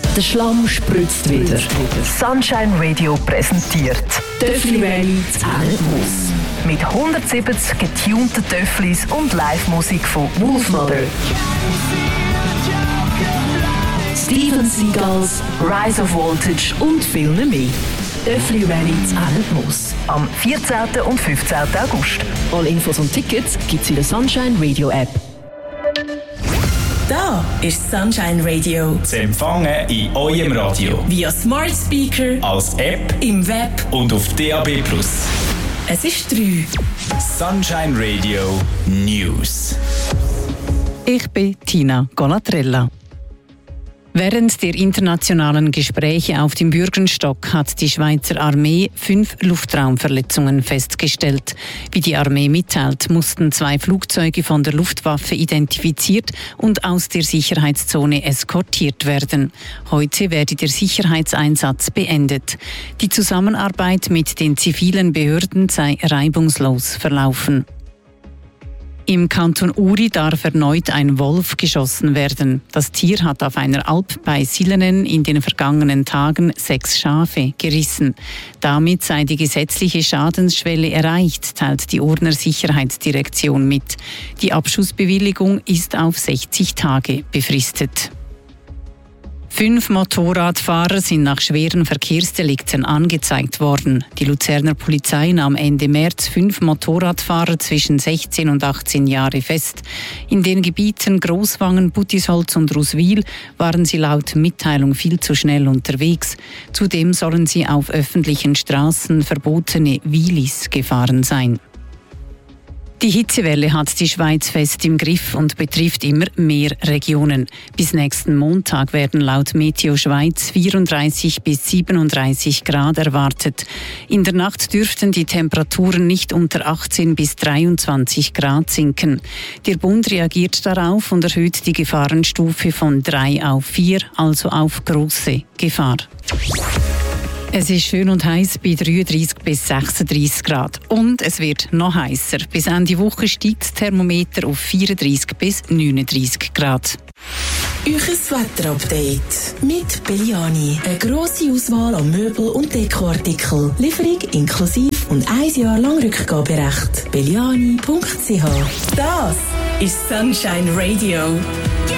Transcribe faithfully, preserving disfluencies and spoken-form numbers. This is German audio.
Der Schlamm spritzt wieder. Sunshine Radio präsentiert Töffli Rally Zahlenmus. mit hundertsiebzig getunten Töfflis und Live-Musik von Wolfmother, Steven Seagals, Rise of Voltage und viel mehr. Töffli Rally Zahlenmus. am vierzehnten und fünfzehnten August. Alle Infos und Tickets gibt's in der Sunshine Radio App. Da ist Sunshine Radio. Zu empfangen in eurem Radio. Via Smart Speaker, Als App im Web. und auf D A B plus. Es ist drei. Sunshine Radio News. Ich bin Tina Golatrella. Während der internationalen Gespräche auf dem Bürgenstock hat die Schweizer Armee fünf Luftraumverletzungen festgestellt. Wie die Armee mitteilt, mussten zwei Flugzeuge von der Luftwaffe identifiziert und aus der Sicherheitszone eskortiert werden. Heute werde der Sicherheitseinsatz beendet. Die Zusammenarbeit mit den zivilen Behörden sei reibungslos verlaufen. Im Kanton Uri darf erneut ein Wolf geschossen werden. Das Tier hat auf einer Alp bei Silenen in den vergangenen Tagen sechs Schafe gerissen. Damit sei die gesetzliche Schadensschwelle erreicht, teilt die Urner Sicherheitsdirektion mit. Die Abschussbewilligung ist auf sechzig Tage befristet. Fünf Motorradfahrer sind nach schweren Verkehrsdelikten angezeigt worden. Die Luzerner Polizei nahm Ende März fünf Motorradfahrer zwischen sechzehn und achtzehn Jahre fest. In den Gebieten Großwangen, Buttisholz und Ruswil waren sie laut Mitteilung viel zu schnell unterwegs. Zudem sollen sie auf öffentlichen Straßen verbotene Wheelies gefahren sein. Die Hitzewelle hat die Schweiz fest im Griff und betrifft immer mehr Regionen. Bis nächsten Montag werden laut Meteo Schweiz vierunddreißig bis siebenunddreißig Grad erwartet. In der Nacht dürften die Temperaturen nicht unter achtzehn bis dreiundzwanzig Grad sinken. Der Bund reagiert darauf und erhöht die Gefahrenstufe von drei auf vier, also auf große Gefahr. Es ist schön und heiß bei dreiunddreißig bis sechsunddreißig Grad. Und es wird noch heißer. Bis Ende Woche steigt das Thermometer auf vierunddreißig bis neununddreißig Grad. Euches Wetterupdate mit Belliani. Eine grosse Auswahl an Möbel- und Dekoartikeln. Lieferung inklusive und ein Jahr lang Rückgaberecht. belliani punkt c h. Das ist Sunshine Radio.